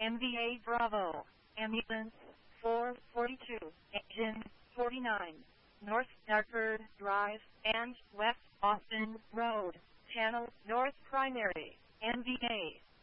MVA Bravo, ambulance 442, engine 49, North Dartford Drive and West Austin Road, channel North Primary, MVA.